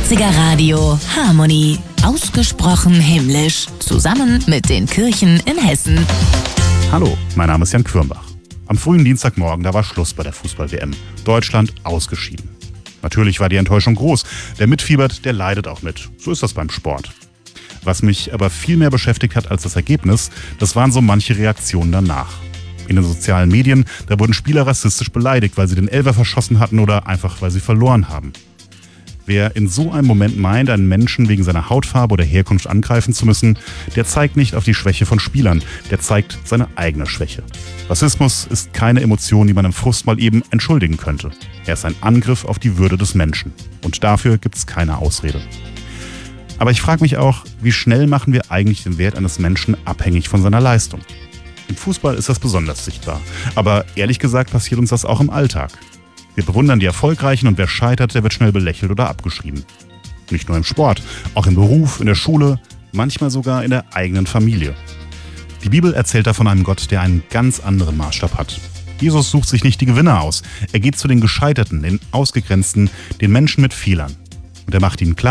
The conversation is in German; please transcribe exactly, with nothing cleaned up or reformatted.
neunziger Radio Harmonie. Ausgesprochen himmlisch. Zusammen mit den Kirchen in Hessen. Hallo, mein Name ist Jan Quirmbach. Am frühen Dienstagmorgen, da war Schluss bei der Fußball-W M. Deutschland ausgeschieden. Natürlich war die Enttäuschung groß. Wer mitfiebert, der leidet auch mit. So ist das beim Sport. Was mich aber viel mehr beschäftigt hat als das Ergebnis, das waren so manche Reaktionen danach. In den sozialen Medien, da wurden Spieler rassistisch beleidigt, weil sie den Elfer verschossen hatten oder einfach, weil sie verloren haben. Wer in so einem Moment meint, einen Menschen wegen seiner Hautfarbe oder Herkunft angreifen zu müssen, der zeigt nicht auf die Schwäche von Spielern, der zeigt seine eigene Schwäche. Rassismus ist keine Emotion, die man im Frust mal eben entschuldigen könnte. Er ist ein Angriff auf die Würde des Menschen. Und dafür gibt es keine Ausrede. Aber ich frage mich auch, wie schnell machen wir eigentlich den Wert eines Menschen abhängig von seiner Leistung? Im Fußball ist das besonders sichtbar. Aber ehrlich gesagt passiert uns das auch im Alltag. Wir bewundern die Erfolgreichen und wer scheitert, der wird schnell belächelt oder abgeschrieben. Nicht nur im Sport, auch im Beruf, in der Schule, manchmal sogar in der eigenen Familie. Die Bibel erzählt da von einem Gott, der einen ganz anderen Maßstab hat. Jesus sucht sich nicht die Gewinner aus. Er geht zu den Gescheiterten, den Ausgegrenzten, den Menschen mit Fehlern. Und er macht ihnen klar,